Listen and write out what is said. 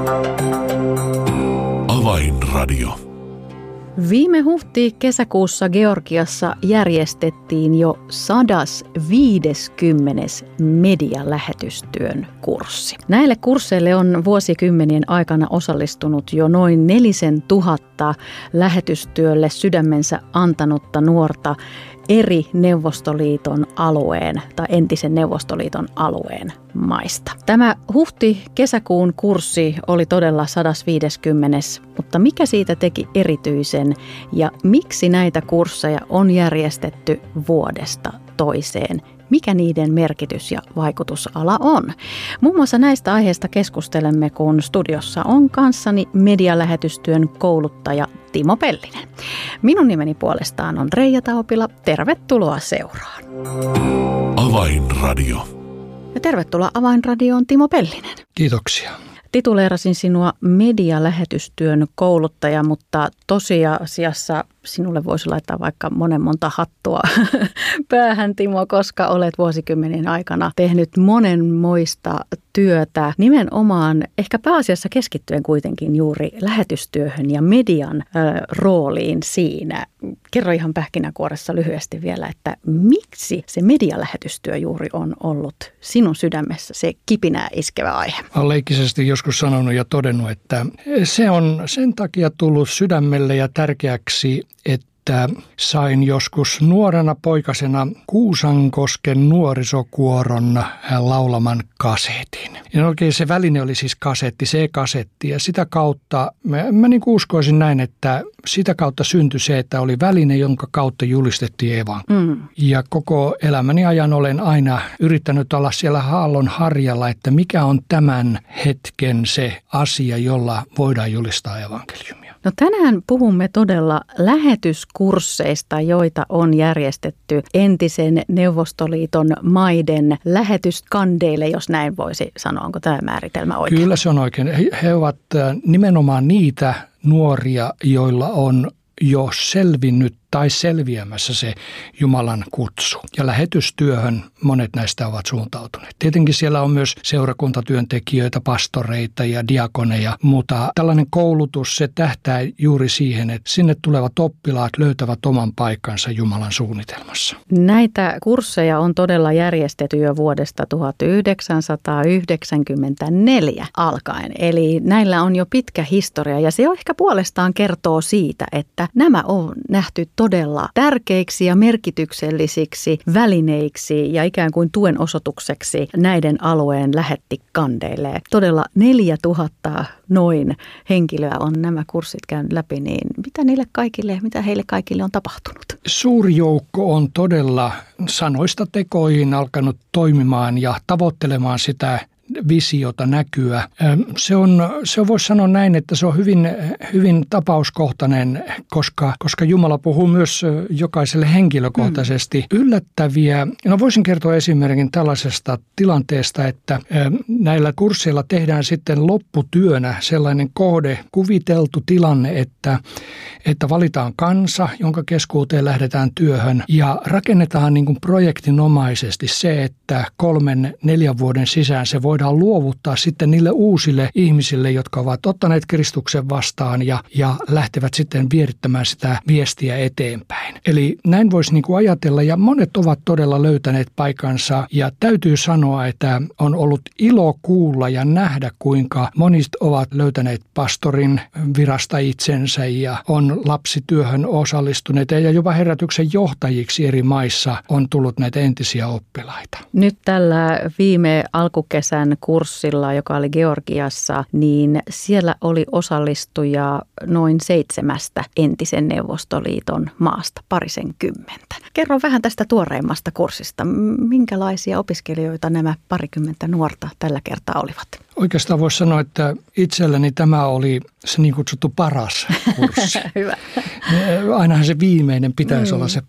Avainradio. Viime huhti-kesäkuussa Georgiassa järjestettiin jo 150. medialähetystyön kurssi. Näille kursseille on vuosikymmenien aikana osallistunut jo noin 4000 lähetystyölle sydämensä antanutta nuorta eri Neuvostoliiton alueen tai entisen Neuvostoliiton alueen maista. Tämä huhti-kesäkuun kurssi oli todella 150. Mutta mikä siitä teki erityisen ja miksi näitä kursseja on järjestetty vuodesta toiseen? Mikä niiden merkitys ja vaikutusala on? Muun muassa näistä aiheista keskustelemme, kun studiossa on kanssani medialähetystyön kouluttaja Timo Pellinen. Minun nimeni puolestaan on Reija Taupila. Tervetuloa seuraan. Avainradio. Ja tervetuloa Avainradioon, Timo Pellinen. Kiitoksia. Tituleerasin sinua medialähetystyön kouluttaja, mutta tosiasiassa sinulle voisi laittaa vaikka monta hattua päähän, Timo, koska olet vuosikymmenien aikana tehnyt monenmoista työtä nimenomaan ehkä pääasiassa keskittyen kuitenkin juuri lähetystyöhön ja median rooliin siinä. Kerro ihan pähkinänkuoressa lyhyesti vielä, että miksi se medialähetystyö juuri on ollut sinun sydämessä se kipinää iskevä aihe? Olen leikkisesti joskus sanonut ja todennut, että se on sen takia tullut sydämelle ja tärkeäksi, että sain joskus nuorena poikasena Kuusankosken nuorisokuoron laulaman kasetin. Ja oikein se väline oli siis kasetti, C-kasetti. Ja sitä kautta, mä niin kuin uskoisin näin, että sitä kautta syntyi se, että oli väline, jonka kautta julistettiin evankeliumia. Ja koko elämäni ajan olen aina yrittänyt olla siellä aallon harjalla, että mikä on tämän hetken se asia, jolla voidaan julistaa evankeliumia. No tänään puhumme todella lähetyskursseista, joita on järjestetty entisen Neuvostoliiton maiden lähetyskandeille, jos näin voisi sanoa. Onko tämä määritelmä oikein? Kyllä se on oikein. He ovat nimenomaan niitä nuoria, joilla on jo selvinnyt tai selviämässä se Jumalan kutsu. Ja lähetystyöhön monet näistä ovat suuntautuneet. Tietenkin siellä on myös seurakuntatyöntekijöitä, pastoreita ja diakoneja, mutta tällainen koulutus, se tähtää juuri siihen, että sinne tulevat oppilaat löytävät oman paikkansa Jumalan suunnitelmassa. Näitä kursseja on todella järjestetty jo vuodesta 1994 alkaen. Eli näillä on jo pitkä historia ja se ehkä puolestaan kertoo siitä, että nämä on nähty todella tärkeiksi ja merkityksellisiksi välineiksi ja ikään kuin tuen osoitukseksi näiden alueen lähettikandeille. Todella 4000 noin henkilöä on nämä kurssit käynyt läpi, niin mitä heille kaikille on tapahtunut? Suuri joukko on todella sanoista tekoihin alkanut toimimaan ja tavoittelemaan sitä visiota, näkyä. Se voisi sanoa näin, että se on hyvin tapauskohtainen, koska Jumala puhuu myös jokaiselle henkilökohtaisesti. Yllättäviä, voisin kertoa esimerkin tällaisesta tilanteesta, että näillä kursseilla tehdään sitten lopputyönä sellainen kuviteltu tilanne, että valitaan kansa, jonka keskuuteen lähdetään työhön ja rakennetaan niin kuin projektinomaisesti se, että 3-4 vuoden sisään se voidaan luovuttaa sitten niille uusille ihmisille, jotka ovat ottaneet Kristuksen vastaan ja lähtevät sitten vierittämään sitä viestiä eteenpäin. Eli näin voisi niin kuin ajatella ja monet ovat todella löytäneet paikansa ja täytyy sanoa, että on ollut ilo kuulla ja nähdä, kuinka monet ovat löytäneet pastorin virasta itsensä ja on lapsityöhön osallistuneet ja jopa herätyksen johtajiksi eri maissa on tullut näitä entisiä oppilaita. Nyt tällä viime alkukesän kurssilla, joka oli Georgiassa, niin siellä oli osallistujia noin 7 entisen Neuvostoliiton maasta, 20. Kerro vähän tästä tuoreimmasta kurssista. Minkälaisia opiskelijoita nämä 20 nuorta tällä kertaa olivat? Oikeastaan voisi sanoa, että itselläni tämä oli se niin kutsuttu paras kurssi. Hyvä. Ainahan se viimeinen pitäisi olla se